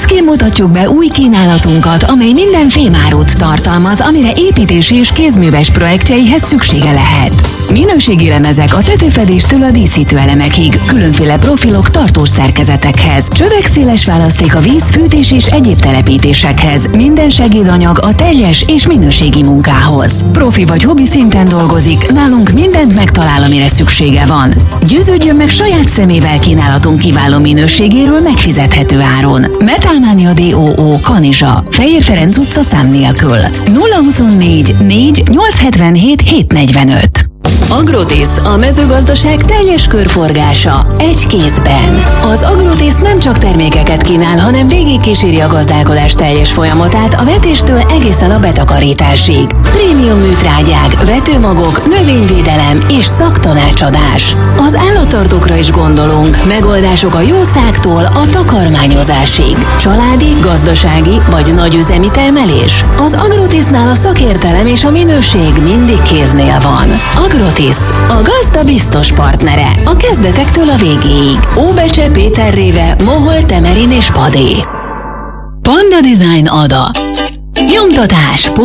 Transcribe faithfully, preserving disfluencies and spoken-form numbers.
Büszkén mutatjuk be új kínálatunkat, amely minden fémárút tartalmaz, amire építési és kézműves projektjeihez szüksége lehet. Minőségi lemezek a tetőfedéstől a díszítő elemekig, különféle profilok tartós szerkezetekhez, csövek széles választék a víz, fűtés és egyéb telepítésekhez, minden segédanyag a teljes és minőségi munkához. Profi vagy hobbi szinten dolgozik, nálunk mindent megtalál, amire szüksége van. Győződjön meg saját szemével kínálatunk kiváló minőségéről megfizethető áron. Metalmania dé o o Kanizsa, Fejér Ferenc utca szám nélkül. nulla huszonnégy négy nyolcszázhetvenhét hétszáznegyvenöt. Agrotész, a mezőgazdaság teljes körforgása, egy kézben. Az Agrotész nem csak termékeket kínál, hanem végigkíséri a gazdálkodás teljes folyamatát a vetéstől egészen a betakarításig. Prémium műtrágyák, vetőmagok, növényvédelem és szaktanácsadás. Az állattartókra is gondolunk, megoldások a jószágtól a takarmányozásig. Családi, gazdasági vagy nagyüzemi termelés. Az Agrotésznál a szakértelem és a minőség mindig kéznél van. Agrotész, a gazda biztos partnere, a kezdetektől a végéig. Óbecse, Péter Réve, Mohol, Temerin és Padé. Panda Design Ada. Nyomtatás.